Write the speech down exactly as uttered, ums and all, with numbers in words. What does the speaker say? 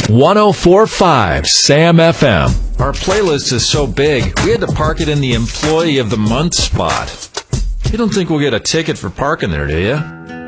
one oh four point five Sam F M. Our playlist is so big, we had to park it in the Employee of the Month spot. You don't think we'll get a ticket for parking there, do you?